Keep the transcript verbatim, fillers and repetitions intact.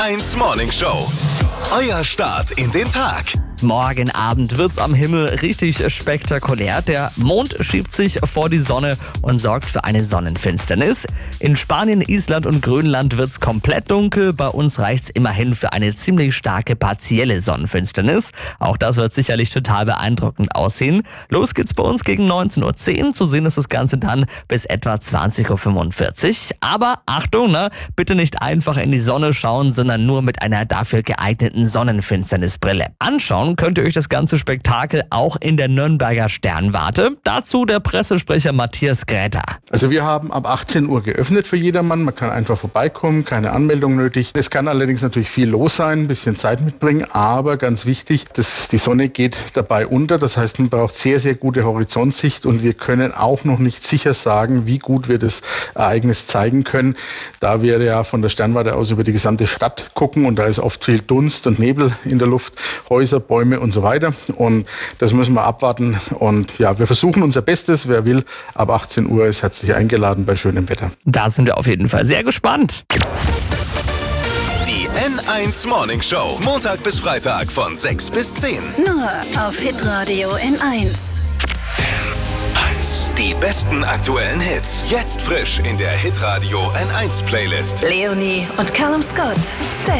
eins Morning Show. Euer Start in den Tag. Morgen Abend wird's am Himmel richtig spektakulär. Der Mond schiebt sich vor die Sonne und sorgt für eine Sonnenfinsternis. In Spanien, Island und Grönland wird's komplett dunkel. Bei uns reicht's immerhin für eine ziemlich starke partielle Sonnenfinsternis. Auch das wird sicherlich total beeindruckend aussehen. Los geht's bei uns gegen neunzehn Uhr zehn. Zu sehen ist das Ganze dann bis etwa zwanzig Uhr fünfundvierzig. Aber Achtung, ne? Bitte nicht einfach in die Sonne schauen, sondern nur mit einer dafür geeigneten Sonnenfinsternisbrille. Anschauen könnt ihr euch das ganze Spektakel auch in der Nürnberger Sternwarte. Dazu der Pressesprecher Matthias Gräter. Also wir haben ab achtzehn Uhr geöffnet für jedermann. Man kann einfach vorbeikommen, keine Anmeldung nötig. Es kann allerdings natürlich viel los sein, ein bisschen Zeit mitbringen, aber ganz wichtig, dass die Sonne geht dabei unter. Das heißt, man braucht sehr, sehr gute Horizontsicht und wir können auch noch nicht sicher sagen, wie gut wir das Ereignis zeigen können, da wir ja von der Sternwarte aus über die gesamte Stadt gucken und da ist oft viel Dunst und Nebel in der Luft, Häuser, Bäume und so weiter. Und das müssen wir abwarten. Und ja, wir versuchen unser Bestes. Wer will, ab achtzehn Uhr ist herzlich eingeladen bei schönem Wetter. Da sind wir auf jeden Fall sehr gespannt. Die N eins Morning Show. Montag bis Freitag von sechs bis zehn. Nur auf Hitradio N eins. eins. Die besten aktuellen Hits. Jetzt frisch in der Hitradio N eins Playlist. Leonie und Callum Scott. Stay.